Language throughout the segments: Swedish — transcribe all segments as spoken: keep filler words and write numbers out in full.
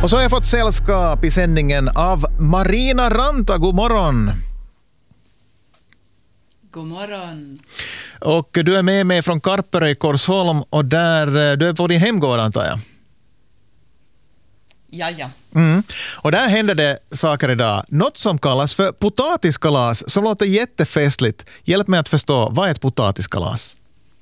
Och så har jag fått sällskap i sändningen av Marina Ranta. God morgon. God morgon. Och du är med mig från Karperö i Korsholm och där du är på din hemgård, antar jag. Ja, ja. Mm. Och där händer det saker idag. Något som kallas för potatiskalas, som låter jättefestligt. Hjälp mig att förstå, vad är ett potatiskalas?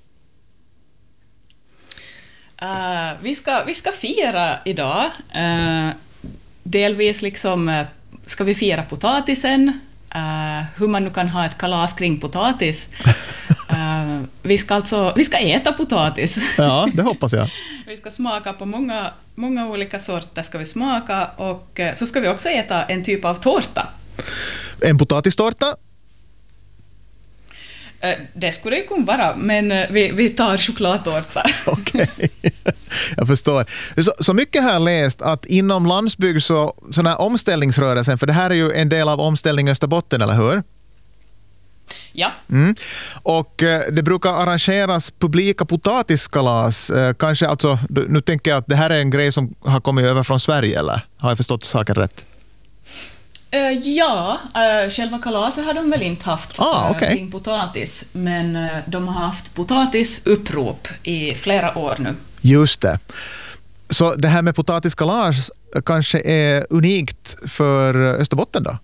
Uh, vi, ska, vi ska fira idag. Uh, delvis liksom, uh, ska vi fira potatisen. Uh, hur man nu kan ha ett kalas kring potatis. Uh, vi ska alltså vi ska äta potatis. Ja, det hoppas jag. Vi ska smaka på många, många olika sorter ska vi smaka och uh, så ska vi också äta en typ av tårta. En potatistårta? Uh, det skulle det kunna vara, men uh, vi, vi tar chokladtårta. Okej, okay. Jag förstår. Så, så mycket har jag läst att inom landsbygd så sån här omställningsrörelsen, för det här är ju en del av omställning Österbotten, eller hur? Ja. Mm. Och eh, det brukar arrangeras publika potatiskalas. Eh, kanske alltså, nu tänker jag att det här är en grej som har kommit över från Sverige, eller? Har jag förstått saken rätt? Uh, ja, uh, själva kalaset har de väl inte haft ah, okay. uh, kring potatis, men uh, de har haft potatisupprop i flera år nu. Just det. Så det här med potatiskalas kanske är unikt för Österbotten då?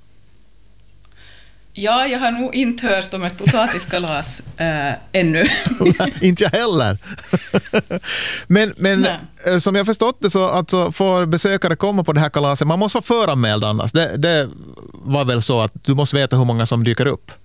Ja, jag har nog inte hört om ett potatiskalas äh, ännu. Inte jag heller. men men som jag förstått det så alltså, får besökare komma på det här kalaset. Man måste vara föranmäld annars. Det, det var väl så att du måste veta hur många som dyker upp.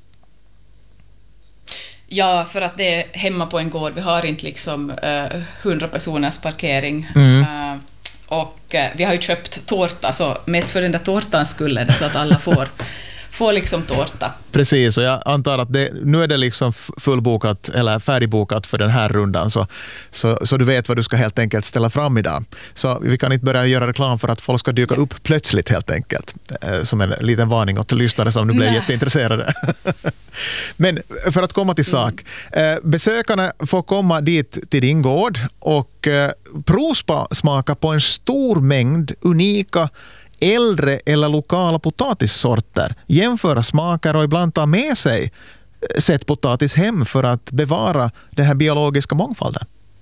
Ja, för att det är hemma på en gård. Vi har inte liksom uh, hundra personers parkering. Mm. Uh, och uh, vi har ju köpt tårta, så mest för den där tårtan skulle det, så att alla får får liksom tårta. Precis, och jag antar att det, nu är det liksom fullbokat eller färdigbokat för den här rundan, så, så, så du vet vad du ska helt enkelt ställa fram idag. Så vi kan inte börja göra reklam för att folk ska dyka upp plötsligt helt enkelt. Eh, som en liten varning åt lyssnare som nu blir jätteintresserade. Men för att komma till sak. Eh, besökarna får komma dit till din gård och eh, provsmaka på en stor mängd unika äldre eller lokala potatissorter, jämföra smaker och ibland ta med sig sett potatis hem för att bevara den här biologiska mångfalden.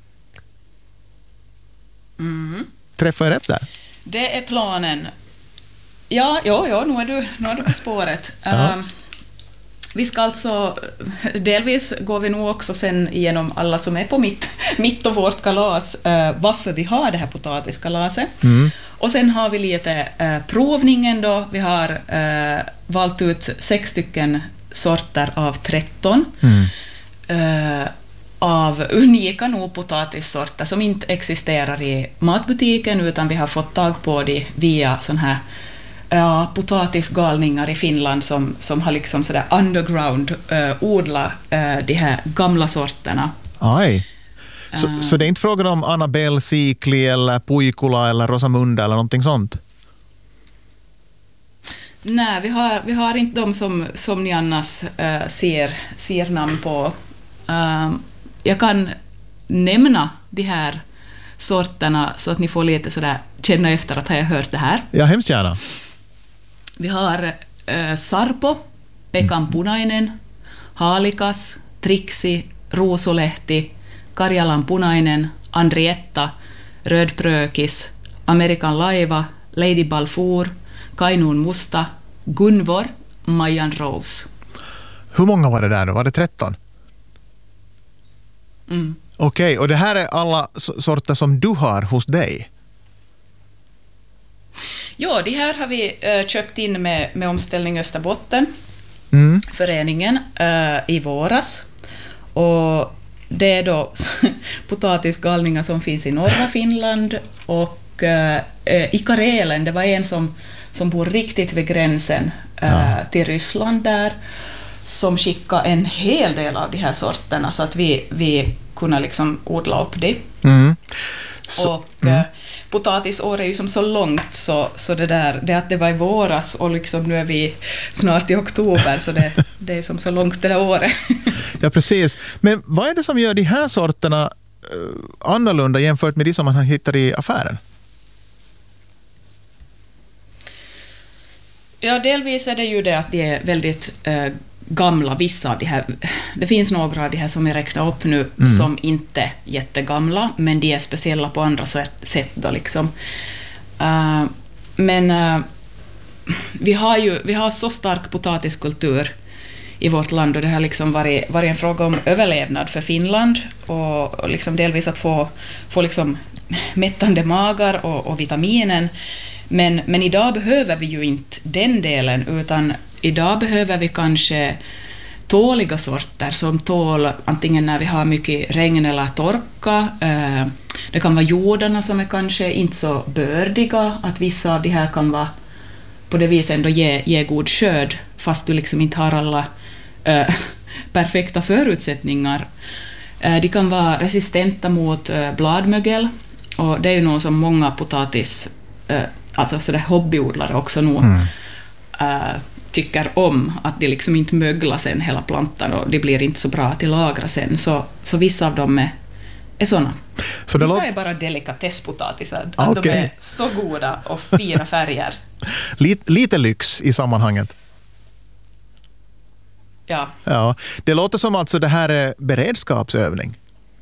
Mm. Träffar jag rätt där? Det är planen. Ja, ja, ja nu, är du, nu är du på spåret. Ja. Uh, vi ska alltså, delvis går vi nog också sen igenom alla som är på mitt, mitt och vårt kalas, uh, varför vi har det här potatiskalaset. Mm. Och sen har vi lite uh, provningen då. Vi har uh, valt ut sex stycken sorter av tretton. Mm. Uh, av unika nog potatissorter som inte existerar i matbutiken, utan vi har fått tag på det via sån här ja, potatisgalningar i Finland som, som har liksom sådär underground uh, odlat uh, de här gamla sorterna. Aj. Så, uh, så det är inte frågan om Annabelle Sikli eller Puikula eller Rosamunda eller någonting sånt? Nej, vi har, vi har inte de som, som ni annars uh, ser, ser namn på. Uh, jag kan nämna de här sorterna så att ni får lite sådär känna efter att har jag hört det här. Ja, hemskt gärna. Vi har äh, Sarpo, Pekan punainen, Haalikas, Trixi, Ruusulehti, Karjalan punainen, Andrietta, Rödprökis, Amerikan laiva, Lady Balfour, Kainuun musta, Gunvor, Majan Rose. Hur många var det där då? Var det tretton? Mm. Okej, okay, och det här är alla sorter som du har hos dig? Ja, de här har vi uh, köpt in med, med Omställning Österbotten, mm. föreningen, uh, i våras. Och det är då potatisgalningar som finns i norra Finland och uh, i Karelen. Det var en som, som bor riktigt vid gränsen uh, ja. till Ryssland där, som skickade en hel del av de här sorterna så att vi, vi kunde liksom odla upp det. Mm. Så, och mm. eh, potatisår är ju som så långt så, så det där, det att det var i våras och liksom nu är vi snart i oktober, så det, det är som så långt det där året. Ja, precis. Men vad är det som gör de här sorterna uh, annorlunda jämfört med de som man hittar i affären? Ja, delvis är det ju det att de är väldigt äh, gamla, vissa av de här. Det finns några av de här som jag räknar upp nu mm. som inte är jättegamla, men de är speciella på andra sätt då liksom. Uh, men uh, vi har ju vi har så stark potatiskultur i vårt land, och det har liksom varit, varit en fråga om överlevnad för Finland, och, och liksom delvis att få, få liksom mättande magar och, och vitaminen. Men, men idag behöver vi ju inte den delen, utan idag behöver vi kanske tåliga sorter som tål antingen när vi har mycket regn eller torka. Det kan vara jordarna som är kanske inte så bördiga, att vissa av de här kan vara på det viset ändå ge, ge god skörd, fast du liksom inte har alla äh, perfekta förutsättningar. Äh, de kan vara resistenta mot äh, bladmögel, och det är ju något som många potatis, äh, alltså sådär hobbyodlare också nog mm. äh, tycker om, att de liksom inte möglar sen hela plantan, och de blir inte så bra att lagra sen, så, så vissa av dem är, är sådana. Så vissa låt... är bara delikatesspotatisar, att okay. de är så goda och fina färger. Lite, lite lyx i sammanhanget. Ja. Ja. Det låter som alltså det här är beredskapsövning.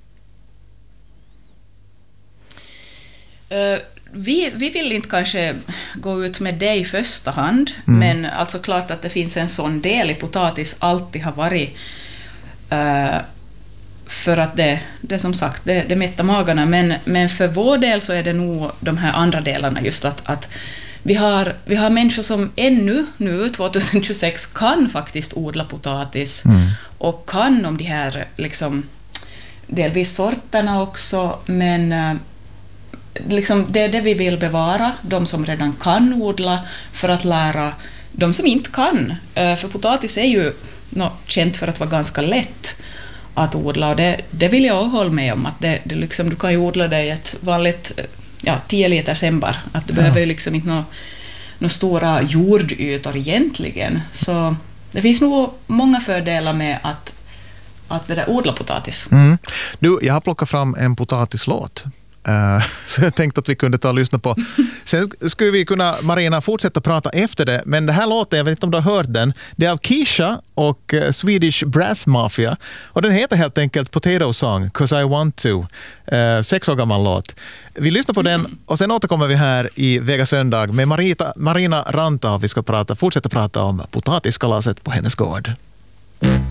Uh, vi, vi vill inte kanske gå ut med det i första hand, mm. men alltså klart att det finns en sån del i potatis alltid har varit uh, för att det, det som sagt, det, det mättar magarna, men, men för vår del så är det nog de här andra delarna, just att, att vi har, vi har människor som ännu nu tjugohundratjugosex kan faktiskt odla potatis mm. och kan om de här liksom, delvis sorterna också, men uh, liksom, det är det vi vill bevara, de som redan kan odla, för att lära de som inte kan. Uh, för potatis är ju no, känt för att vara ganska lätt att odla, och det, det vill jag hålla med om, att det, det liksom, du kan ju odla det i ett vanligt ja, tio liters ämbar, att du ja. behöver ju liksom inte några nå stora jordytor egentligen, så det finns nog många fördelar med att, att det där odla potatis. Mm. Du, jag har plockat fram en potatislåt. Uh, så jag tänkte att vi kunde ta och lyssna på. Sen skulle vi kunna, Marina, fortsätta prata efter det, men det här låten, jag vet inte om du har hört den, det är av Keisha och uh, Swedish Brass Mafia, och den heter helt enkelt Potato Song, 'Cause I Want To. Uh, sex år gammal låt. Vi lyssnar på den, och sen återkommer vi här i Vega Söndag med Marita, Marina Ranta, och vi ska prata, fortsätta prata om potatiskalaset på hennes gård.